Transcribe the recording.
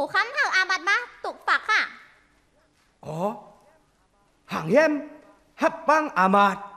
คันห่างอาบัดมาตุกฝักค่ะอ๋อห่างเยี่ยมฮับปังอามาด